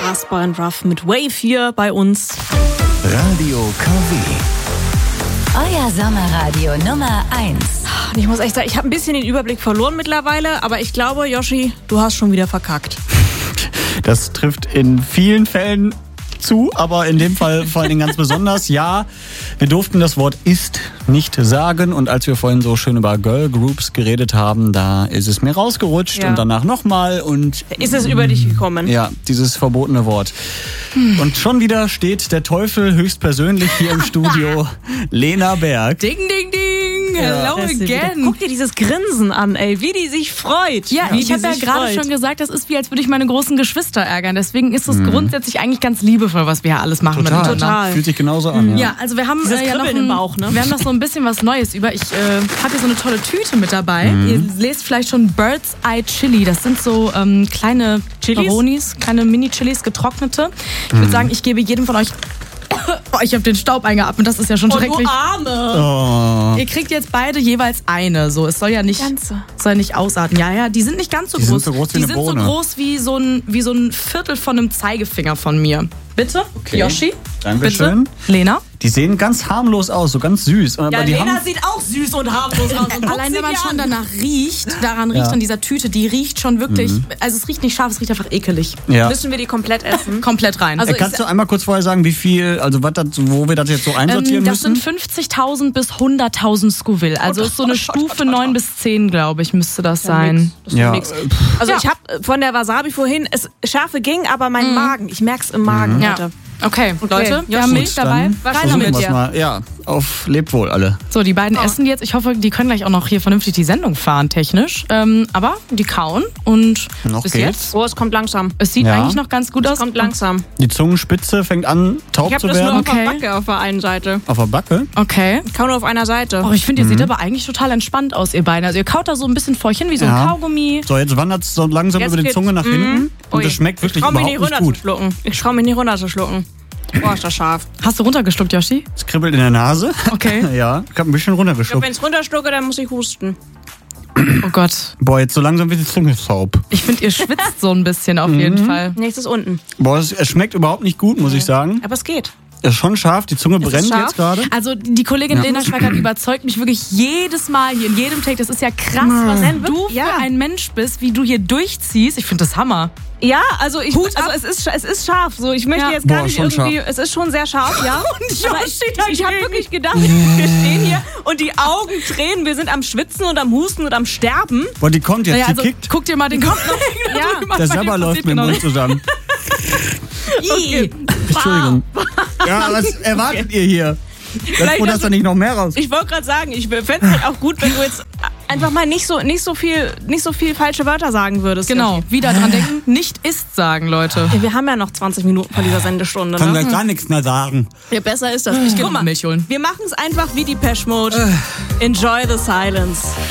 Unfassbar und rough mit Wave hier bei uns. Radio KW. Euer Sommerradio Nummer 1. Und ich muss echt sagen, ich habe ein bisschen den Überblick verloren mittlerweile, aber ich glaube, Yoshi, du hast schon wieder verkackt. Das trifft in vielen Fällen zu, aber in dem Fall vor allen Dingen ganz besonders. Ja, wir durften das Wort ist nicht sagen und als wir vorhin so schön über Girl Groups geredet haben, da ist es mir rausgerutscht und danach nochmal und... Ist es über dich gekommen? Ja, dieses verbotene Wort. Und schon wieder steht der Teufel höchstpersönlich hier im Studio, Lena Berg. Ding, ding, ding. Hello again. Guck dir dieses Grinsen an, ey, wie die sich freut. Ja, ich habe ja gerade schon gesagt, das ist wie, als würde ich meine großen Geschwister ärgern. Deswegen ist es grundsätzlich eigentlich ganz liebevoll, was wir hier alles machen miteinander. Total. Fühlt sich genauso an. Ja, also wir haben ja noch im Bauch, ne? Wir haben noch so ein bisschen was Neues über. Ich habe hier so eine tolle Tüte mit dabei. Ihr lest vielleicht schon Bird's Eye Chili. Das sind so kleine Chilis, kleine Mini-Chilis, getrocknete. Ich würde sagen, ich gebe jedem von euch... Oh, ich habe den Staub eingeatmet, das ist ja schon schrecklich. Du Arme! Oh. Ihr kriegt jetzt beide jeweils eine. So, es soll ja nicht, ausarten. Ja, die sind nicht ganz so groß. Sind so groß wie eine Die sind so Bohne. groß wie so ein Viertel von einem Zeigefinger von mir. Bitte, Okay. Yoshi. Dankeschön. Bitte, Lena. Die sehen ganz harmlos aus, so ganz süß. Aber Ja, die Lena haben... sieht auch süß und harmlos aus. Und Allein wenn man schon danach riecht, daran riecht an dieser Tüte, die riecht schon wirklich, also es riecht nicht scharf, es riecht einfach ekelig. Ja. Müssen wir die komplett essen? Komplett rein. Also Kannst du einmal kurz vorher sagen, wie viel, also was das, wo wir das jetzt so einsortieren das müssen? sind 50.000 bis 100.000 Scoville. Also ist so eine Stufe 9 bis 10, glaube ich, müsste das sein. Das ist Ja. nix. Also ich habe von der Wasabi vorhin, Schärfe ging, aber mein Magen, ich merk's im Magen, Ja. Leute. Okay, Leute, wir haben Milch dabei. Rein Versuchen damit. wir es mal. Ja, auf lebt wohl alle. So, die beiden essen jetzt. Ich hoffe, die können gleich auch noch hier vernünftig die Sendung fahren, technisch. Aber die kauen und Noch bis geht's. jetzt, Oh, es kommt langsam. es sieht Ja. eigentlich noch ganz gut Es aus. kommt langsam. Die Zungenspitze fängt an, taub Ich habe zu das nur werden. auf der Okay. Backe auf der einen Seite. Auf der Backe. Okay. Ich kau nur auf einer Seite. Oh, ich finde, ihr seht aber eigentlich total entspannt aus, ihr beiden. Also ihr kaut da so ein bisschen vor euch hin, wie so ein Ja. Kaugummi. So, jetzt wandert es so langsam Jetzt über die geht's. Zunge nach hinten. Und Ui. es schmeckt wirklich Ich trau mich überhaupt nicht nicht runter gut. zu schlucken. Ich trau mich nicht runter zu schlucken. Boah, ist das scharf. Hast du runtergeschluckt, Yoshi? Es kribbelt in der Nase. Okay. Ja, ich habe ein bisschen Ich glaube, runtergeschluckt. wenn ich runterschlucke, dann muss ich husten. Oh Gott. Boah, jetzt so langsam wird die Zunge taub. Ich finde, ihr schwitzt so ein bisschen auf jeden Fall. Nächstes unten. Boah, es schmeckt überhaupt nicht gut, muss ich sagen. Aber es geht. Es ist schon scharf, die Zunge brennt scharf? jetzt gerade. Also die Kollegin Lena Schweigert überzeugt mich wirklich jedes Mal hier in jedem Take. Das ist ja krass, was du für ein Mensch bist, wie du hier durchziehst. Ich finde das Hammer. Ja, also es ist scharf. So, ich möchte Ja. jetzt gar Boah, nicht schon irgendwie. Es ist schon sehr scharf, ja. Und Aber Yoshi ich habe dagegen. wirklich gedacht, wir stehen hier und die Augen tränen. Wir sind am Schwitzen und am Husten und am Sterben. Boah, die kommt jetzt, Naja, also die kickt. guck dir mal den Kopf noch Ja. Der Sabber läuft mir im Mund zusammen. Okay. Entschuldigung. Ja, was erwartet ihr hier? Seid froh, dass da nicht noch mehr raus. Ich wollte gerade sagen, ich fände es halt auch gut, wenn du jetzt einfach mal nicht so viel falsche Wörter sagen würdest. Genau, wieder dran denken, nicht ist sagen, Leute. Ja, wir haben ja noch 20 Minuten von dieser Sendestunde. Kann Ne? gleich gar nichts mehr sagen. Ja, besser ist das. Ich gehe Guck mal, Milch holen. wir machen es einfach wie die Depeche Mode. Enjoy the silence.